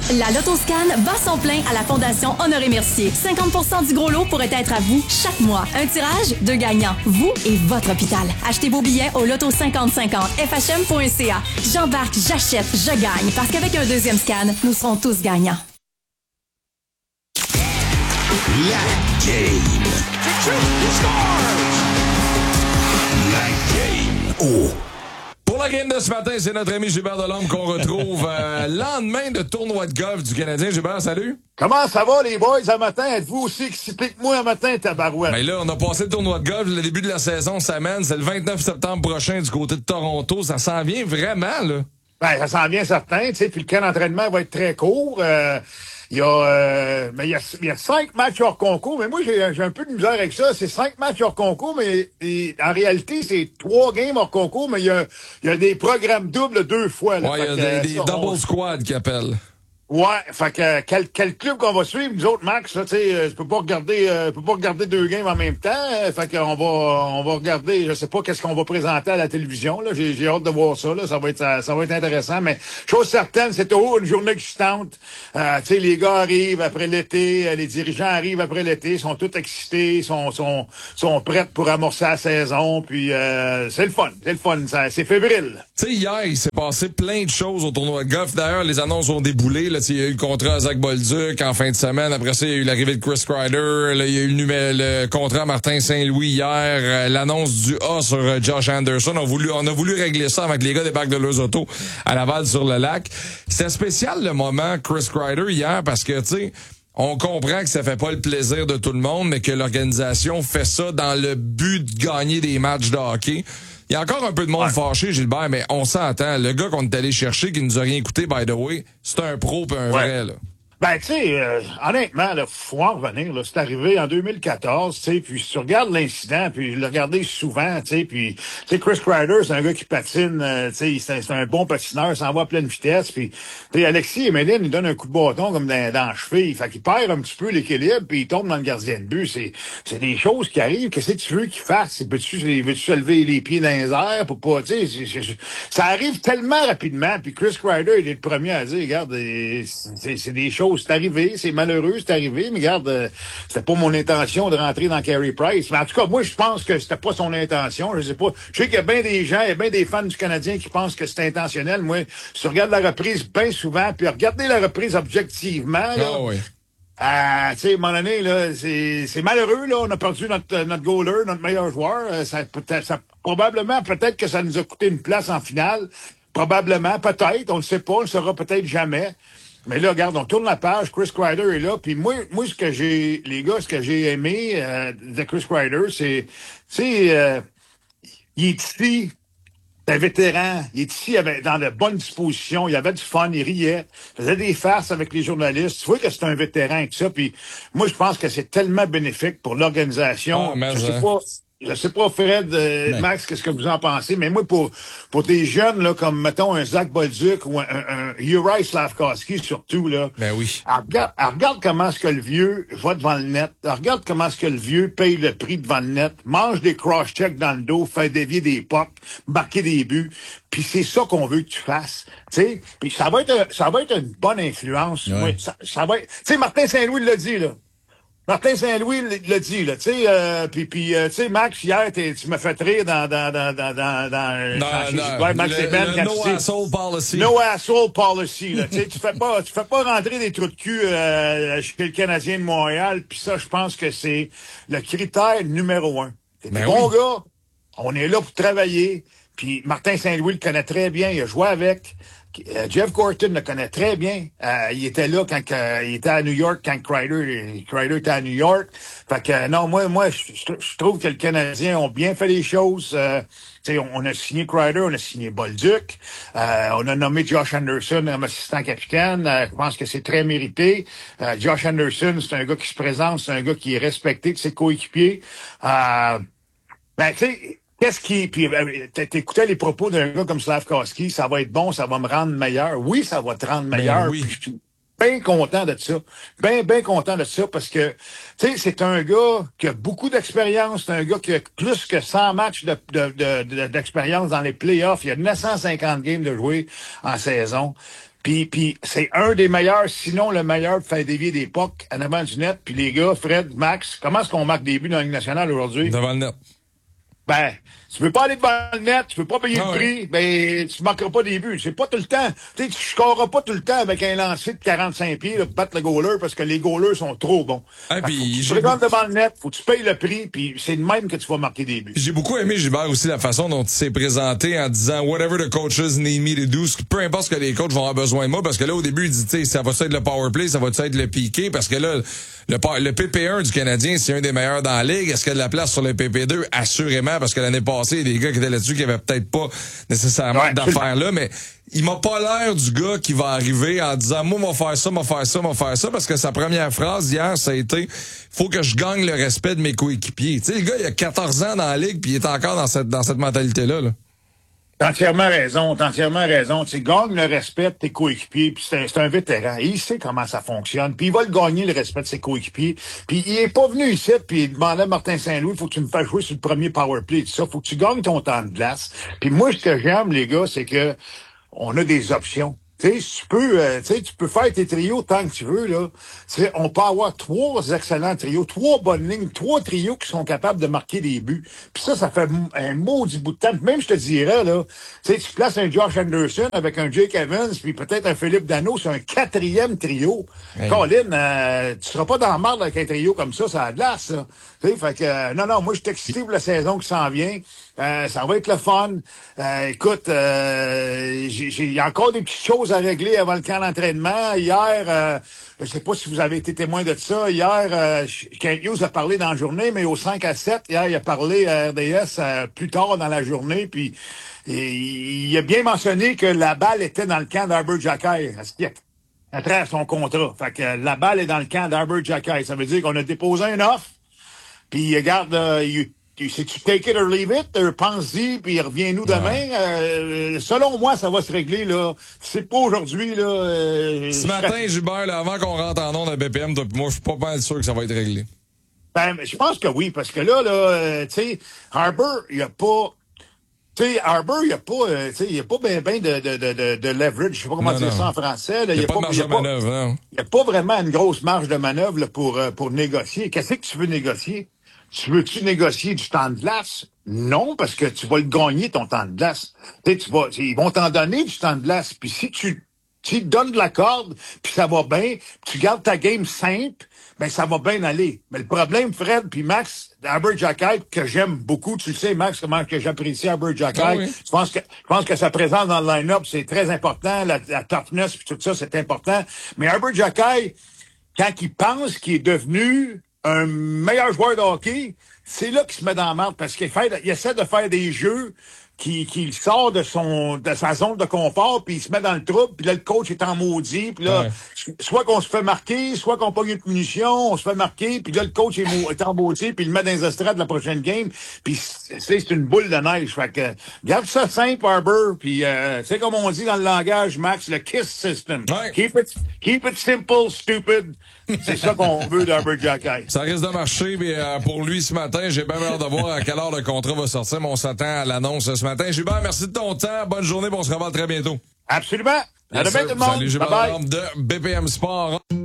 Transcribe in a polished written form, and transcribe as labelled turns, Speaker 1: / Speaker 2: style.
Speaker 1: La LotoScan bat son plein à la Fondation Honoré Mercier. 50% du gros lot pourrait être à vous chaque mois. Un tirage, 2 gagnants. Vous et votre hôpital. Achetez vos billets au loto5050 fhm.ca. J'embarque, j'achète, je gagne. Parce qu'avec un deuxième scan, nous serons tous gagnants.
Speaker 2: La game. La game. Oh.
Speaker 3: Pour la game de ce matin, c'est notre ami Gilbert Delorme qu'on retrouve lendemain de tournoi de golf du Canadien. Gilbert, salut.
Speaker 4: Comment ça va, les boys, un matin? Êtes-vous aussi excités que moi un matin, tabarouette?
Speaker 3: Ben là, on a passé le tournoi de golf, le début de la saison s'amène. C'est le 29 septembre prochain du côté de Toronto. Ça s'en vient vraiment, là.
Speaker 4: Ben, ça s'en vient certain, tu sais, puis le camp d'entraînement va être très court. Il y a 5 matchs hors concours, mais moi, j'ai un peu de misère avec ça. C'est 5 matchs hors concours, mais en réalité, c'est 3 games hors concours, mais il y a des programmes doubles 2 fois. Là.
Speaker 3: Ouais, il y a des double squad qui appellent.
Speaker 4: Ouais, fait que quel club qu'on va suivre, nous autres, Max, là, tu sais, je peux pas regarder 2 games en même temps. Fait qu'on va regarder, je sais pas qu'est-ce qu'on va présenter à la télévision, là. J'ai hâte de voir ça, là. Ça va être intéressant, mais chose certaine, c'est toujours une journée excitante. Tu sais, les gars arrivent après l'été, les dirigeants arrivent après l'été, sont tous excités, sont prêts pour amorcer la saison, puis c'est le fun, c'est fébrile.
Speaker 3: Tu sais, hier, il s'est passé plein de choses au tournoi de golf. D'ailleurs, les annonces ont déboulé, là. Il y a eu le contrat à Zach Bolduc en fin de semaine. Après ça, il y a eu l'arrivée de Chris Kreider. Là, il y a eu le contrat à Martin Saint-Louis hier. L'annonce du A sur Josh Anderson. On a voulu régler ça avant que les gars débarquent de leurs autos à Laval sur le lac. C'était spécial le moment Chris Kreider hier parce que, tu sais, on comprend que ça fait pas le plaisir de tout le monde, mais que l'organisation fait ça dans le but de gagner des matchs de hockey. Il y a encore un peu de monde fâché, Gilbert, mais on s'entend. Le gars qu'on est allé chercher, qui nous a rien coûté, by the way, c'est un pro pis un vrai, là.
Speaker 4: Ben, tu sais, honnêtement, là, faut en revenir, là. C'est arrivé en 2014, tu sais, puis si tu regardes l'incident, puis le regarder souvent, tu sais, puis, tu sais, Chris Kreider, c'est un gars qui patine, tu sais, c'est un bon patineur, s'en va à pleine vitesse, puis, tu sais, Alexis Emelin, il donne un coup de bâton comme dans la cheville, fait qu'il perd un petit peu l'équilibre, puis il tombe dans le gardien de but. C'est des choses qui arrivent. Qu'est-ce que tu veux qu'il fasse? Veux-tu se lever les pieds dans les airs pour pas, tu sais, ça arrive tellement rapidement, puis Chris Kreider, il est le premier à dire, regarde, c'est des choses. C'est arrivé, c'est malheureux, c'est arrivé, mais regarde, c'était pas mon intention de rentrer dans Carey Price. Mais en tout cas, moi, je pense que c'était pas son intention. Je sais pas. Je sais qu'il y a bien des gens, il y a bien des fans du Canadien qui pensent que c'est intentionnel. Moi, si tu regardes la reprise bien souvent, puis regardez la reprise objectivement, là.
Speaker 3: Ah oui.
Speaker 4: Tu sais, à un moment donné, là, c'est malheureux, là. On a perdu notre goaler, notre meilleur joueur. Probablement, peut-être que ça nous a coûté une place en finale. Probablement, peut-être, on le sait pas, on le saura peut-être jamais. Mais là, regarde, on tourne la page, Chris Kreider est là, puis moi, ce que j'ai aimé de Chris Kreider, il est ici, c'est un vétéran, il est ici dans de bonnes dispositions, il avait du fun, il riait, faisait des farces avec les journalistes. Tu vois que c'est un vétéran et tout ça, puis moi, je pense que c'est tellement bénéfique pour l'organisation. Je sais pas, Fred, Max, qu'est-ce que vous en pensez, mais moi, pour des jeunes, là, comme, mettons, un Zach Bolduc ou un Uri Slafkovsky, surtout, là.
Speaker 3: Ben oui.
Speaker 4: Regarde comment est-ce que le vieux va devant le net. Regarde comment est-ce que le vieux paye le prix devant le net, mange des cross-checks dans le dos, fait dévier des pucks, marquer des buts. Puis c'est ça qu'on veut que tu fasses. Tu sais, puis ça va être une bonne influence.
Speaker 3: Ouais.
Speaker 4: Oui, ça va être, tu sais, Martin Saint-Louis l'a dit, là. Martin Saint-Louis l'a dit, là, tu sais, puis tu sais, Max, hier, tu m'as fait rire dans Max et Ben,
Speaker 3: le no asshole policy.
Speaker 4: No asshole policy, là, tu sais, tu fais pas rentrer des trous de cul chez le Canadien de Montréal, puis ça, je pense que c'est le critère numéro 1. T'es des bons gars, on est là pour travailler, puis Martin Saint-Louis le connaît très bien, il a joué avec. Jeff Gorton le connaît très bien. Il était là quand il était à New York, quand Kreider était à New York. Fait que non, moi, je trouve que les Canadiens ont bien fait les choses. On a signé Kreider, on a signé Bolduc, on a nommé Josh Anderson comme assistant capitaine. Je pense que c'est très mérité. Josh Anderson, c'est un gars qui se présente, c'est un gars qui est respecté de ses coéquipiers. Tu sais. Puis t'écoutais les propos d'un gars comme Slafkovsky, ça va être bon, ça va me rendre meilleur. Oui, ça va te rendre meilleur.
Speaker 3: Oui.
Speaker 4: Puis je suis bien content de ça. Bien content de ça parce que, tu sais, c'est un gars qui a beaucoup d'expérience. C'est un gars qui a plus que 100 matchs d'expérience dans les playoffs. Il y a 950 games de jouer en saison. Puis c'est un des meilleurs, sinon le meilleur pour faire dévier des pucks en avant du net. Puis les gars, Fred, Max, comment est-ce qu'on marque des buts dans la Ligue nationale aujourd'hui?
Speaker 3: Devant le net.
Speaker 4: Ben, tu veux pas aller devant le net, tu veux pas payer le prix, ben, tu marqueras pas des buts. C'est pas tout le temps. Tu sais, tu scoreras pas tout le temps avec un lancer de 45 pieds, là, pour battre le goaler, parce que les goalers sont trop bons.
Speaker 3: Ah, puis
Speaker 4: tu regardes devant le net, faut que tu payes le prix, puis c'est de même que tu vas marquer des buts.
Speaker 3: J'ai beaucoup aimé Gilbert aussi la façon dont il s'est présenté en disant whatever the coaches need me to do, peu importe ce que les coachs vont avoir besoin de moi, parce que là au début il dit tu sais ça va être le power play, ça va être le piqué, parce que là le PP1 du Canadien c'est un des meilleurs dans la ligue. Est-ce qu'il y a de la place sur le PP2? Assurément, parce que l'année passée il y a des gars qui étaient là-dessus qui avaient peut-être pas nécessairement d'affaires là, mais il m'a pas l'air du gars qui va arriver en disant moi m'en faire ça, parce que sa première phrase hier ça a été faut que je gagne le respect de mes coéquipiers. Tu sais le gars il a 14 ans dans la ligue puis il est encore dans cette mentalité là.
Speaker 4: T'as entièrement raison. Tu gagnes le respect de tes coéquipiers, puis c'est un vétéran. Il sait comment ça fonctionne, puis il va le gagner, le respect de ses coéquipiers. Puis il est pas venu ici, puis il demandait à Martin Saint-Louis, faut que tu me fasses jouer sur le premier power play, tout ça. Faut que tu gagnes ton temps de glace. Puis moi, ce que j'aime, les gars, c'est que on a des options. Tu sais, tu peux faire tes trios tant que tu veux, là. T'sais, on peut avoir 3 excellents trios, 3 bonnes lignes, 3 trios qui sont capables de marquer des buts. Puis ça fait un maudit bout de temps. Puis même, je te dirais, là, tu places un Josh Anderson avec un Jake Evans, puis peut-être un Philippe Danault, c'est un 4e trio. Hey. Colin, tu seras pas dans la marde avec un trio comme ça a de glace, ça. T'sais, fait que, non, moi, je suis excité pour la saison qui s'en vient. Ça va être le fun. Écoute, il y a encore des petites choses à régler avant le camp d'entraînement. Hier, je sais pas si vous avez été témoin de ça. Hier, Kent Hughes a parlé dans la journée, mais au 5-7, hier, il a parlé à RDS plus tard dans la journée. Puis il a bien mentionné que la balle était dans le camp d'Arbor Xhekaj à travers son contrat. Fait que la balle est dans le camp d'Arbor Xhekaj. Ça veut dire qu'on a déposé un offre. Puis regarde, c'est tu take it or leave it, pense-y, puis reviens-nous demain. Selon moi, ça va se régler, là. C'est pas aujourd'hui, là.
Speaker 3: Ce matin, Gilbert, là, avant qu'on rentre en onde à BPM, moi, je suis pas mal sûr que ça va être réglé.
Speaker 4: Ben, je pense que oui, parce que là, tu sais, Arbor, il y a pas... Tu sais, Arbor, il n'y a pas ben de leverage. Je sais pas comment dire ça en français.
Speaker 3: Il n'y a pas de marge de manœuvre, non.
Speaker 4: Il n'y a pas vraiment une grosse marge de manœuvre là, pour négocier. Qu'est-ce que tu veux négocier? Tu négocier du temps de glace? Non, parce que tu vas le gagner, ton temps de glace. Ils vont t'en donner du temps de glace. Puis si tu donnes de la corde, puis ça va bien, tu gardes ta game simple, ben ça va bien aller. Mais le problème, Fred puis Max, Arbor Xhekaj, que j'aime beaucoup, tu le sais, Max, comment que j'apprécie Arbor Xhekaj. Oui. Je pense que sa présence dans le line-up, c'est très important. La toughness puis tout ça, c'est important. Mais Arbor Xhekaj, quand il pense qu'il est devenu un meilleur joueur de hockey, c'est là qu'il se met dans la merde parce qu'il essaie de faire des jeux qui sort de sa zone de confort, puis il se met dans le trouble, puis là, le coach est en maudit, puis là, soit qu'on se fait marquer, soit qu'on pogne une punition, on se fait marquer, puis là, le coach est en maudit, puis il le met dans les estrades de la prochaine game, puis c'est une boule de neige. Fait que, garde ça simple, Arbor, puis c'est comme on dit dans le langage, Max, le KISS system. Ouais. Keep it simple, stupid. C'est ça qu'on veut d'Arbor Xhekaj.
Speaker 3: Ça risque de marcher, mais pour lui ce matin, j'ai bien hâte de voir à quelle heure le contrat va sortir, mais on s'attend à l'annonce ce matin. Gilbert, merci de ton temps. Bonne journée, on se revoit très bientôt.
Speaker 4: Absolument. À demain tout le monde.
Speaker 3: Salut, Gilbert
Speaker 4: bye bye.
Speaker 3: De BPM Sport.